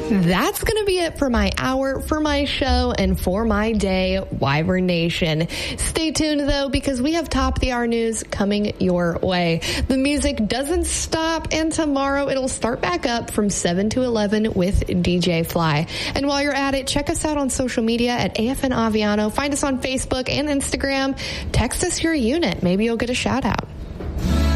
That's going to be it for my hour, for my show, and for my day, Wyvern Nation. Stay tuned, though, because we have top of the hour news coming your way. The music doesn't stop, and tomorrow it'll start back up from 7 to 11 with DJ Fly. And while you're at it, check us out on social media at AFN Aviano. Find us on Facebook and Instagram. Text us your unit. Maybe you'll get a shout out.